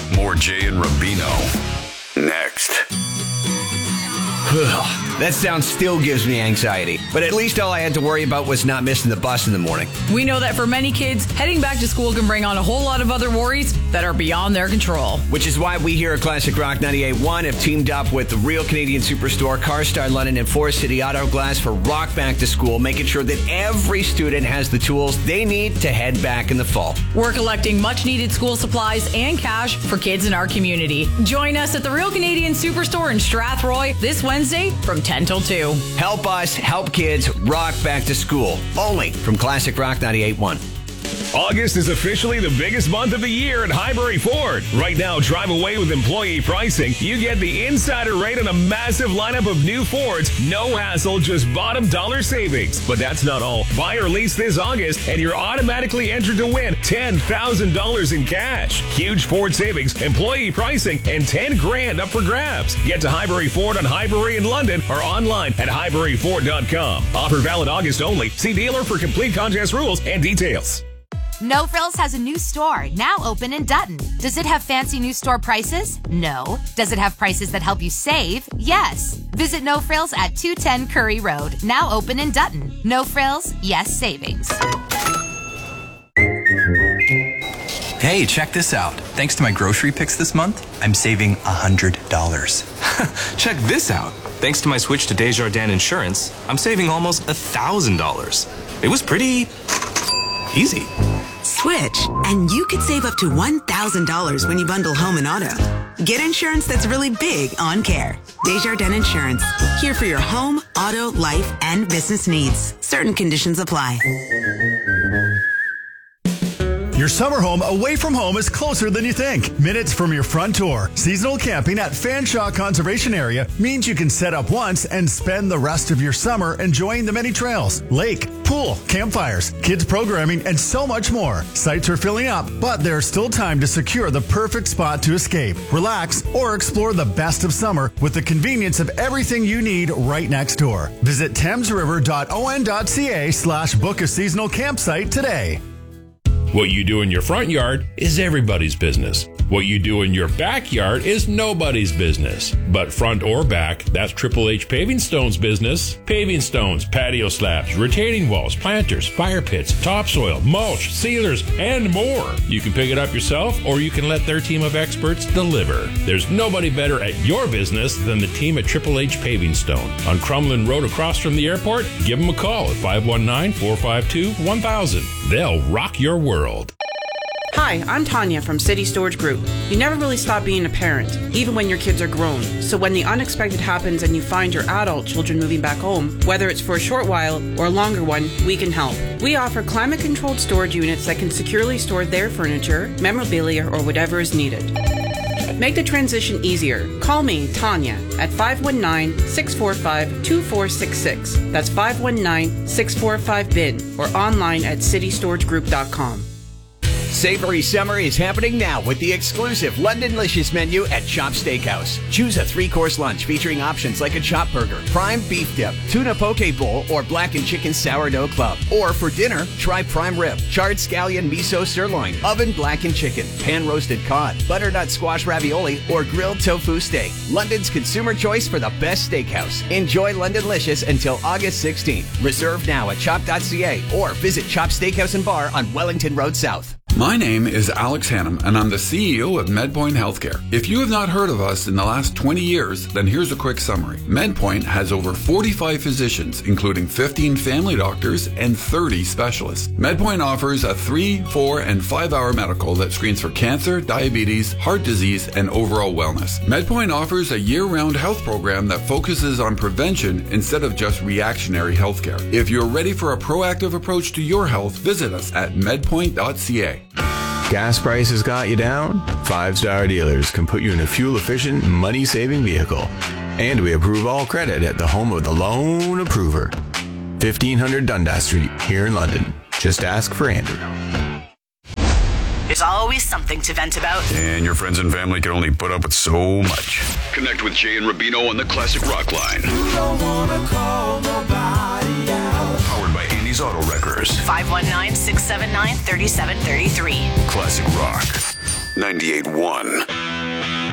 More Jay and Rubino. Next. That sound still gives me anxiety, but at least all I had to worry about was not missing the bus in the morning. We know that for many kids, heading back to school can bring on a whole lot of other worries that are beyond their control. Which is why we here at Classic Rock 98.1 have teamed up with the Real Canadian Superstore, CarStar London, and Forest City Auto Glass for Rock Back to School, making sure that every student has the tools they need to head back in the fall. We're collecting much-needed school supplies and cash for kids in our community. Join us at the Real Canadian Superstore in Strathroy this Wednesday from 10 till 2. Help us help kids rock back to school. Only from Classic Rock 98.1. August is officially the biggest month of the year at Highbury Ford. Right now, drive away with employee pricing. You get the insider rate on a massive lineup of new Fords. No hassle, just bottom dollar savings. But that's not all. Buy or lease this August, and you're automatically entered to win $10,000 in cash. Huge Ford savings, employee pricing, and $10,000 up for grabs. Get to Highbury Ford on Highbury in London or online at highburyford.com. Offer valid August only. See dealer for complete contest rules and details. No Frills has a new store, now open in Dutton. Does it have fancy new store prices? No. Does it have prices that help you save? Yes. Visit No Frills at 210 Curry Road, now open in Dutton. No Frills, yes savings. Hey, check this out. Thanks to my grocery picks this month, I'm saving $100. Check this out. Thanks to my switch to Desjardins Insurance, I'm saving almost $1,000. It was pretty easy. Switch, and you could save up to $1,000 when you bundle home and auto. Get insurance that's really big on care. Desjardins Insurance, here for your home, auto, life, and business needs. Certain conditions apply. Your summer home away from home is closer than you think. Minutes from your front door. Seasonal camping at Fanshawe Conservation Area means you can set up once and spend the rest of your summer enjoying the many trails, lake, pool, campfires, kids programming, and so much more. Sites are filling up, but there's still time to secure the perfect spot to escape, relax, or explore the best of summer with the convenience of everything you need right next door. Visit thamesriver.on.ca/book a seasonal campsite today. What you do in your front yard is everybody's business. What you do in your backyard is nobody's business. But front or back, that's Triple H Paving Stone's business. Paving stones, patio slabs, retaining walls, planters, fire pits, topsoil, mulch, sealers, and more. You can pick it up yourself, or you can let their team of experts deliver. There's nobody better at your business than the team at Triple H Paving Stone. On Crumlin Road across from the airport, give them a call at 519-452-1000. They'll rock your world. Hi, I'm Tanya from City Storage Group. You never really stop being a parent, even when your kids are grown. So when the unexpected happens and you find your adult children moving back home, whether it's for a short while or a longer one, we can help. We offer climate-controlled storage units that can securely store their furniture, memorabilia, or whatever is needed. Make the transition easier. Call me, Tanya, at 519-645-2466. That's 519-645-BIN or online at citystoragegroup.com. Savory summer is happening now with the exclusive Londonlicious menu at Chop Steakhouse. Choose a 3-course lunch featuring options like a chop burger, prime beef dip, tuna poke bowl, or blackened chicken sourdough club. Or for dinner, try prime rib, charred scallion miso sirloin, oven blackened chicken, pan roasted cod, butternut squash ravioli, or grilled tofu steak. London's consumer choice for the best steakhouse. Enjoy Londonlicious until August 16th. Reserve now at chop.ca or visit Chop Steakhouse and Bar on Wellington Road South. My name is Alex Hannum, and I'm the CEO of MedPoint Healthcare. If you have not heard of us in the last 20 years, then here's a quick summary. MedPoint has over 45 physicians, including 15 family doctors and 30 specialists. MedPoint offers a 3, 4, and 5-hour medical that screens for cancer, diabetes, heart disease, and overall wellness. MedPoint offers a year-round health program that focuses on prevention instead of just reactionary healthcare. If you're ready for a proactive approach to your health, visit us at medpoint.ca. Gas prices got you down? 5-Star Dealers can put you in a fuel-efficient, money-saving vehicle. And we approve all credit at the home of the loan approver. 1500 Dundas Street, here in London. Just ask for Andrew. There's always something to vent about. And your friends and family can only put up with so much. Connect with Jay and Rubino on the Classic Rock line. You don't wanna call nobody out. Powered by Andy's Auto Wreckers. 519-679-3733. Classic Rock 98.1.